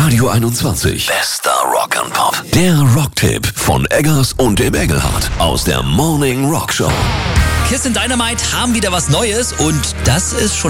Radio 21. Bester Rock and Pop. Der Rocktipp von Eggers und dem Engelhardt aus der Morning Rock Show. Kiss in Dynamite haben wieder was Neues und das ist schon